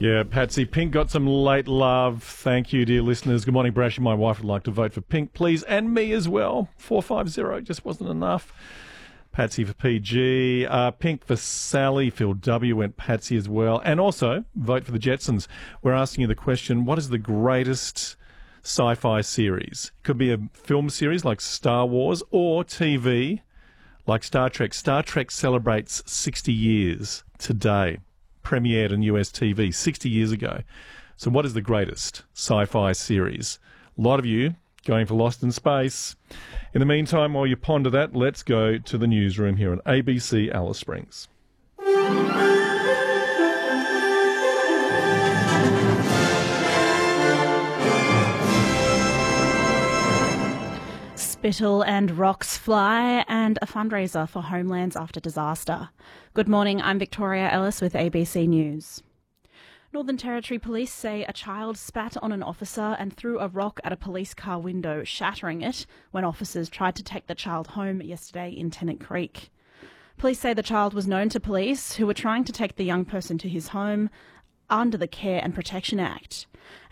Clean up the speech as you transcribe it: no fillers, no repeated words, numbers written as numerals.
Yeah, Patsy, Pink got some late love. Thank you, dear listeners. Good morning, Brash. My wife would like to vote for Pink, please, and me as well. 450 just wasn't enough. Patsy for PG. Pink for Sally. Phil W. went Patsy as well. And also, vote for the Jetsons. We're asking you the question, what is the greatest sci-fi series? Could be a film series like Star Wars or TV like Star Trek. Star Trek celebrates 60 years today. Premiered on US TV 60 years ago. So what is the greatest sci-fi series? A lot of you going for Lost in Space. In the meantime, while you ponder that, let's go to the newsroom here on ABC Alice Springs. Spittle and rocks fly, and a fundraiser for Homelands after disaster. Good morning, I'm Victoria Ellis with ABC News. Northern Territory Police say a child spat on an officer and threw a rock at a police car window, shattering it when officers tried to take the child home yesterday in Tennant Creek. Police say the child was known to police, who were trying to take the young person to his home under the Care and Protection Act.